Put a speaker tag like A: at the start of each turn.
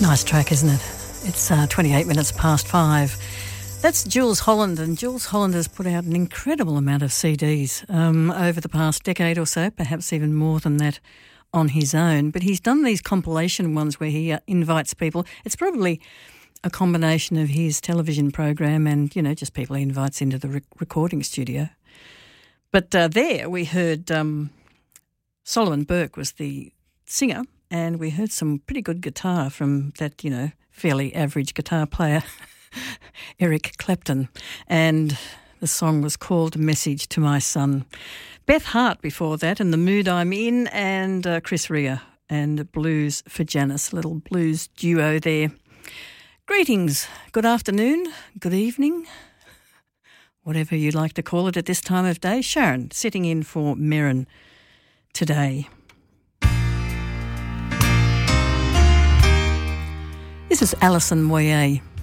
A: Nice track, isn't it? It's 28 minutes past 5. That's Jools Holland, and Jools Holland has put out an incredible amount of CDs over the past decade or so, perhaps even more than that on his own. But he's done these compilation ones where he invites people. It's probably a combination of his television program and, you know, just people he invites into the recording studio. But there we heard Solomon Burke was the singer, and we heard some pretty good guitar from that, you know, fairly average guitar player, Eric Clapton. And the song was called Message to My Son. Beth Hart before that, and The Mood I'm In, and Chris Rea and Blues for Janice, a little blues duo there. Greetings, good afternoon, good evening, whatever you'd like to call it at this time of day. Sharon, sitting in for Merrin today. This is Alison Moyet.